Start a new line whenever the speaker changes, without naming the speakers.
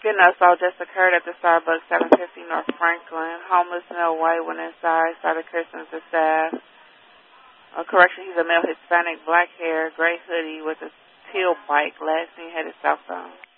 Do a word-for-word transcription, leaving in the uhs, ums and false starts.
Getting assault just occurred at the Starbucks, seven fifty North Franklin. Homeless male white went inside, started cursing at the staff. Uh, correction, he's a male Hispanic, black hair, gray hoodie with a teal bike. Last seen headed southbound.